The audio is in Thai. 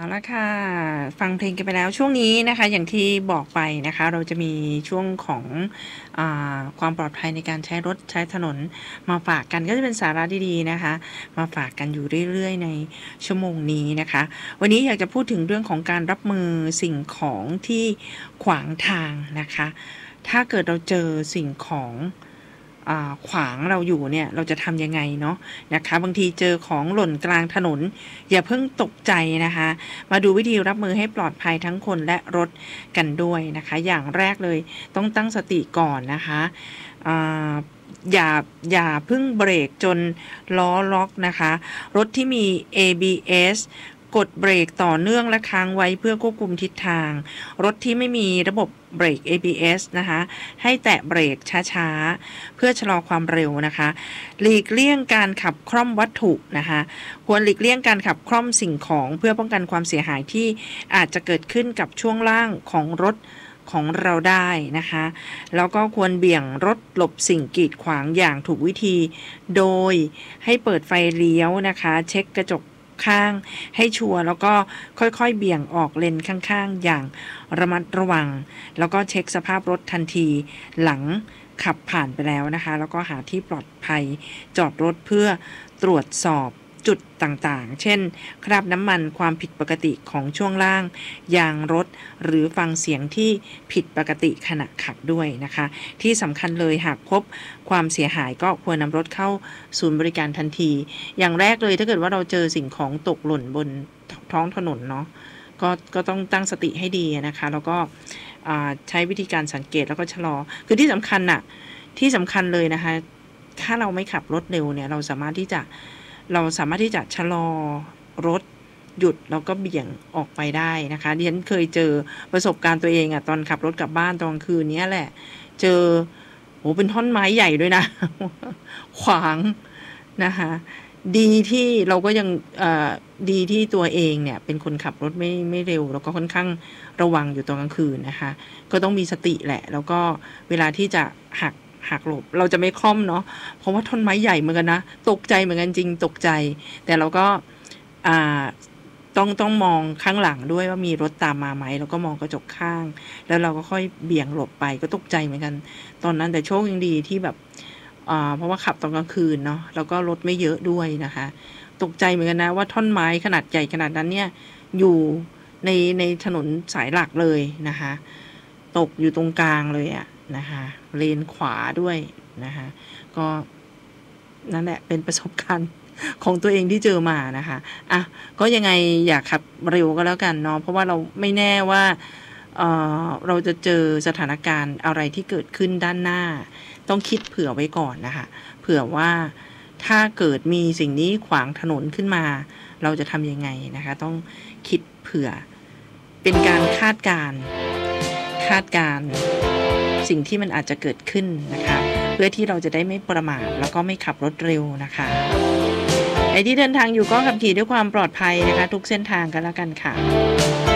เอาละค่ะฟังเพลงกันไปแล้วช่วงนี้นะคะอย่างที่บอกไปนะคะเราจะมีช่วงของความปลอดภัยในการใช้รถใช้ถนนมาฝากกันก็จะเป็นสาระดีๆนะคะมาฝากกันอยู่เรื่อยๆในชั่วโมงนี้นะคะวันนี้อยากจะพูดถึงเรื่องของการรับมือสิ่งของที่ขวางทางนะคะถ้าเกิดเราเจอสิ่งของขวางเราอยู่เนี่ยเราจะทำยังไงเนาะนะคะบางทีเจอของหล่นกลางถนนอย่าเพิ่งตกใจนะคะมาดูวิธีรับมือให้ปลอดภัยทั้งคนและรถกันด้วยนะคะอย่างแรกเลยต้องตั้งสติก่อนนะคะอย่าเพิ่งเบรกจนล้อล็อกนะคะรถที่มี ABS กดเบรกต่อเนื่องและค้างไว้เพื่อควบคุมทิศทางรถที่ไม่มีระบบเบรก ABS นะคะให้แตะเบรกช้าๆเพื่อชะลอความเร็วนะคะหลีกเลี่ยงการขับคล่อมวัตถุนะคะควรหลีกเลี่ยงการขับคล่อมสิ่งของเพื่อป้องกันความเสียหายที่อาจจะเกิดขึ้นกับช่วงล่างของรถของเราได้นะคะแล้วก็ควรเบี่ยงรถหลบสิ่งกีดขวางอย่างถูกวิธีโดยให้เปิดไฟเลี้ยวนะคะเช็คกระจกข้างให้ชัวร์แล้วก็ค่อยๆเบี่ยงออกเลนข้างๆอย่างระมัดระวังแล้วก็เช็คสภาพรถทันทีหลังขับผ่านไปแล้วนะคะแล้วก็หาที่ปลอดภัยจอดรถเพื่อตรวจสอบจุดต่างๆเช่นคราบน้ำมันความผิดปกติของช่วงล่างยางรถหรือฟังเสียงที่ผิดปกติขณะขับด้วยนะคะที่สำคัญเลยหากพบความเสียหายก็ควรนำรถเข้าศูนย์บริการทันทีอย่างแรกเลยถ้าเกิดว่าเราเจอสิ่งของตกหล่นบนท้องถนนเนาะก็ต้องตั้งสติให้ดีนะคะแล้วก็ใช้วิธีการสังเกตแล้วก็ชะลอคือที่สำคัญเลยนะคะถ้าเราไม่ขับรถเร็วเนี่ยเราสามารถที่จะชะลอรถหยุดแล้วก็เบี่ยงออกไปได้นะคะดิฉันเคยเจอประสบการณ์ตัวเองตอนขับรถกลับบ้านตอนกลางคืนนี้แหละเจอเป็นท่อนไม้ใหญ่ด้วยนะ ขวางนะคะดีที่เราก็ยังดีที่ตัวเองเนี่ยเป็นคนขับรถไม่เร็วแล้วก็ค่อนข้างระวังอยู่ตอนกลางคืนนะคะก็ต้องมีสติแหละแล้วก็เวลาที่จะหักหลบเราจะไม่คล่อมเนาะเพราะว่าท่อนไม้ใหญ่เหมือนกันนะตกใจเหมือนกันจริงตกใจแต่เราก็ต้องมองข้างหลังด้วยว่ามีรถตามมาไหมแล้วก็มองกระจกข้างแล้วเราก็ค่อยเบี่ยงหลบไปก็ตกใจเหมือนกันตอนนั้นแต่โชคยังดีที่แบบเพราะว่าขับตอนกลางคืนเนาะแล้วก็รถไม่เยอะด้วยนะคะตกใจเหมือนกันนะว่าท่อนไม้ขนาดใหญ่ขนาดนั้นเนี่ยอยู่ในถนนสายหลักเลยนะคะตกอยู่ตรงกลางเลยนะคะเลนขวาด้วยนะคะก็นั่นแหละเป็นประสบการณ์ของตัวเองที่เจอมานะคะก็ยังไงอยากขับเร็วก็แล้วกันเนาะเพราะว่าเราไม่แน่ว่าเราจะเจอสถานการณ์อะไรที่เกิดขึ้นด้านหน้าต้องคิดเผื่อไว้ก่อนนะคะเผื่อว่าถ้าเกิดมีสิ่งนี้ขวางถนนขึ้นมาเราจะทำยังไงนะคะต้องคิดเผื่อเป็นการคาดการณ์สิ่งที่มันอาจจะเกิดขึ้นนะคะเพื่อที่เราจะได้ไม่ประมาทแล้วก็ไม่ขับรถเร็วนะคะไอ้ที่เดินทางอยู่ก็ขับขี่ด้วยความปลอดภัยนะคะทุกเส้นทางกันแล้วกันค่ะ